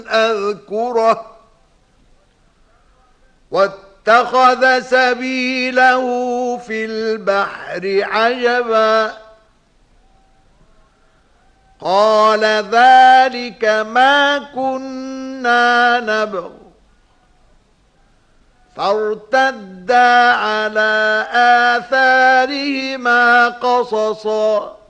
أذكره واتخذ سبيله في البحر عجبا قال ذلك ما كنا نبغ فارتدا على آثارهما قصصا